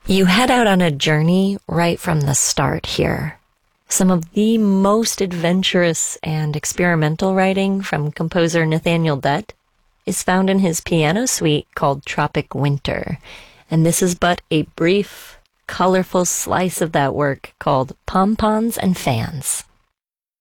You head out on a journey right from the start here. Some of the most adventurous and experimental writing from composer Nathaniel Dett is found in his piano suite called Tropic Winter, and this is but a brief, colorful slice of that work called Pom-Poms and Fans.